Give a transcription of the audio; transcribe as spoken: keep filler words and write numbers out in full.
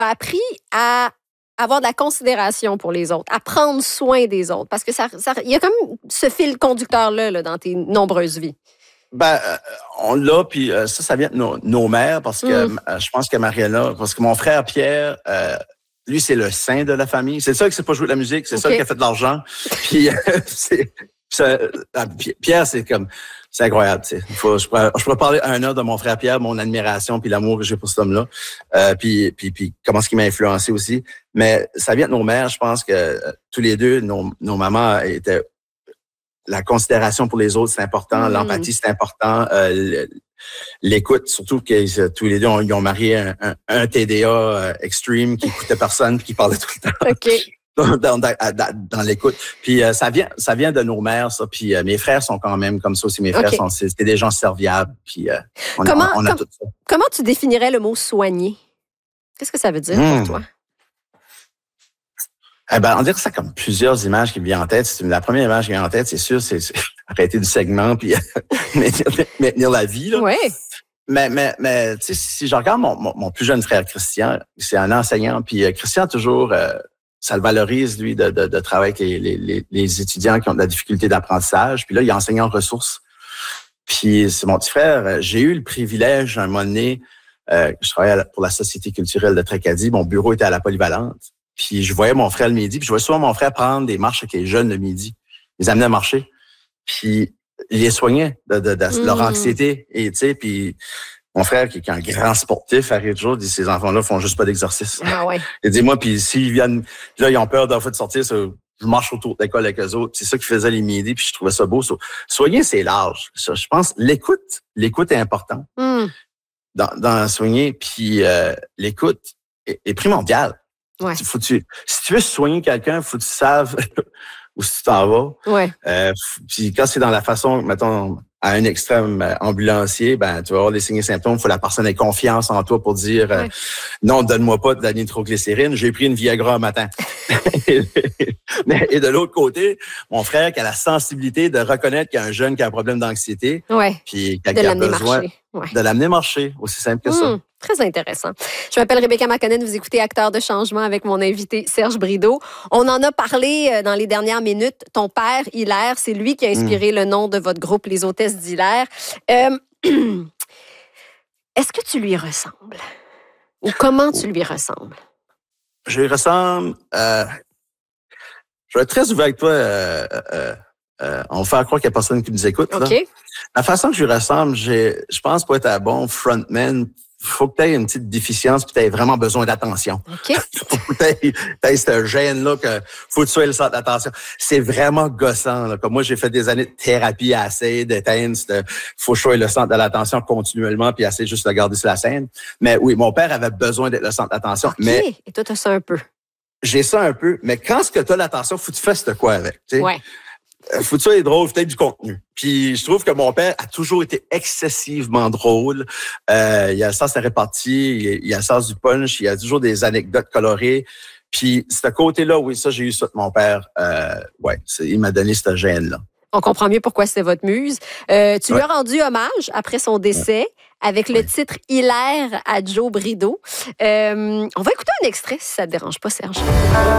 appris à avoir de la considération pour les autres, à prendre soin des autres? Parce que ça, ça, il y a comme ce fil conducteur-là là, dans tes nombreuses vies. Ben, euh, on l'a, puis euh, ça, ça vient de nos, nos mères, parce que mm. euh, je pense que Mariana, parce que mon frère Pierre, euh, lui, c'est le saint de la famille. C'est ça qui sait pas jouer de la musique, c'est okay. ça qui a fait de l'argent. Puis, euh, c'est, ça, Pierre, c'est comme... C'est incroyable, tu sais. Faut, je, pourrais, je pourrais parler un heure de mon frère Pierre, mon admiration puis l'amour que j'ai pour cet homme-là, euh, puis, puis, puis comment ce qui m'a influencé aussi. Mais ça vient de nos mères, je pense que euh, tous les deux, nos, nos mamans étaient... La considération pour les autres, c'est important. Mmh. L'empathie, c'est important. Euh, l'écoute, surtout que tous les deux, on, ils ont marié un, un, un T D A euh, extreme qui écoutait personne puis qui parlait tout le temps. OK. Dans, dans, dans, dans l'écoute. Puis euh, ça vient ça vient de nos mères, ça. Puis euh, mes frères sont quand même comme ça aussi. Mes frères okay. sont c'était des gens serviables. Puis euh, on, comment, a, on a com- tout ça. Comment tu définirais le mot soigner? Qu'est-ce que ça veut dire mmh. pour toi? Eh ben, on dirait que ça comme plusieurs images qui me viennent en tête. C'est, la première image qui vient en tête, c'est sûr, c'est, c'est arrêter du segment puis maintenir, maintenir la vie. Là. Ouais. Mais, mais, mais tu sais, si je regarde mon, mon, mon plus jeune frère Christian, c'est un enseignant. Puis euh, Christian, toujours... Euh, ça le valorise, lui, de, de, de travailler avec les, les, les étudiants qui ont de la difficulté d'apprentissage. Puis là, il est enseignant en ressources. Puis c'est mon petit frère. J'ai eu le privilège, à un moment donné, euh, je travaillais pour la Société culturelle de Tracadie. Mon bureau était à la Polyvalente. Puis je voyais mon frère le midi. Puis je voyais souvent mon frère prendre des marches avec les jeunes le midi. Il les amenait à marcher. Puis il les soignait de, de, de mmh. leur anxiété. Et tu sais, puis... Mon frère, qui est un grand sportif, arrive toujours, dit, ces enfants-là font juste pas d'exercice. Ah ouais. Il dit, moi, puis s'ils viennent, là, ils ont peur d'un fois de sortir, ça, je marche autour de l'école avec eux autres. C'est ça qu'ils faisaient les midis, puis je trouvais ça beau. So, soigner, c'est large. Ça, je pense, l'écoute, l'écoute est importante. Mm. Dans, dans soigner, puis euh, l'écoute est, est primordiale. Ouais. Faut tu, si tu veux soigner quelqu'un, faut que tu saves où tu t'en vas. Ouais. Euh, puis quand c'est dans la façon, mettons, à un extrême euh, ambulancier, ben tu vas avoir des signes et symptômes. Il faut que la personne ait confiance en toi pour dire euh, ouais. non, donne-moi pas de la nitroglycérine. J'ai pris une Viagra un matin. Mais, et de l'autre côté, mon frère qui a la sensibilité de reconnaître qu'il y a un jeune qui a un problème d'anxiété, ouais. puis qui a besoin ouais. de l'amener marcher, aussi simple que mmh, ça. Très intéressant. Je m'appelle Rebecca McConnell, vous écoutez Acteurs de changement avec mon invité Serge Brideau. On en a parlé dans les dernières minutes. Ton père, Hilaire, c'est lui qui a inspiré mmh. le nom de votre groupe, Les Hôtesses d'Hilaire. Euh, est-ce que tu lui ressembles? Ou comment tu lui ressembles? Je lui ressemble... Euh, je vais être très ouvert avec toi. Euh, euh, euh, on va faire croire qu'il n'y a personne qui nous écoute. OK. Là. La façon que je lui ressemble, j'ai, je pense pour être un bon frontman, il faut que tu aies une petite déficience puis tu aies vraiment besoin d'attention. OK. faut que tu aies ce gène-là que faut que tu sois le centre d'attention. C'est vraiment gossant. Là. Comme moi, j'ai fait des années de thérapie à essayer d'éteindre. Il faut que je sois le centre de l'attention continuellement puis essayer juste de garder sur la scène. Mais oui, mon père avait besoin d'être le centre d'attention. OK. Mais et toi, tu as ça un peu. J'ai ça un peu. Mais quand ce que tu as l'attention, faut que tu fasses de quoi avec. T'sais? Ouais. Faut que tu sois drôle, peut-être du contenu. Puis je trouve que mon père a toujours été excessivement drôle. Euh, il a le sens de la répartie, il a le sens du punch, il a toujours des anecdotes colorées. Puis ce côté-là, oui, ça, j'ai eu ça de mon père. Euh, ouais, c'est, il m'a donné ce gène-là. On comprend mieux pourquoi c'est votre muse. Euh, tu ouais. lui as rendu hommage après son décès ouais. avec le ouais. titre « Hilaire » à Joe Brideau. Euh, on va écouter un extrait, si ça ne te dérange pas, Serge.